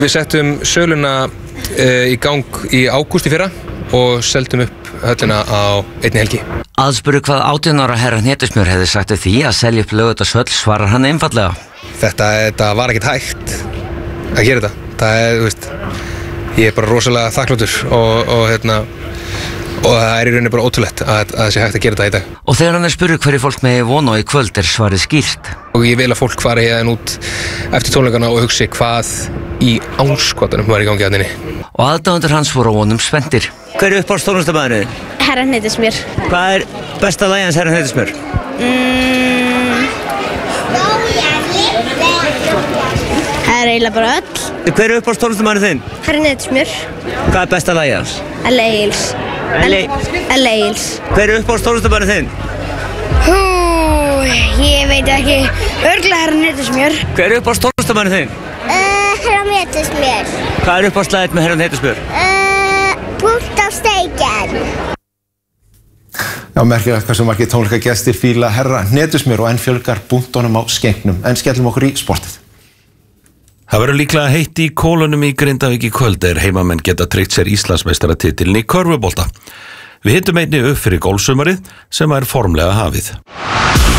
Við settum söluna í gang í ágúst í fyrra og seldum upp höllina á einni helgi. Aðspurður hvað 18 ára herra Hnetusmjör hefði sagt við því að selja upp Laugardalshöll svarar hann einfaldlega. Þetta var ekkert hægt að gera þetta. Það er, þú veist, ég er bara rosalega þakkláttur og það er í rauninni bara ótrúlegt að það sé hægt að gera þetta í dag. Og þegar hann er spurður hverju fólk megi vona í kvöld er svarið skýrt. Og ég vil að fólk fari hérna út eftir tónleikana og hugsi hvað í ánskotanum var í gangi að henni. Og aðdáendur hans voru á vonum spenntir. Hver er uppáhalds tónlistarmaðurinn? Herra Hnetusmjör. Hvað er besta lagið hans herra Hnetusmjör? Það er eiginlega bara öll. Hver er uppáhalds tónlistarmaðurinn þinn? Herra Hnetusmjör. Hvað er besta lagið hans? L.A.Ils. L.A.Ils. Hver er uppáhalds tónlistarmaðurinn þinn? Ég veit ekki. Örugglega Herra Hnetusmjör. Hver er uppáhalds tónlistarmaðurinn þinn? Herra Hnetusmjör. Hvað er uppáhalds lagið með herra Hnetusmjör? Punkt á steiken. Já, merkilegt hversu margir tónleikagestir fíla herra Hnetusmjör og enn fjölgar búntunum á skenknum. En skellum okkur í sportið. Það verður líklega heitt í Kólunum í Grindavík í kvöld heimamenn geta tryggt sér Íslandsmeistaratitilinn í körfubolta. Við hittum einnig upp fyrir golfsumarið sem er formlega hafið.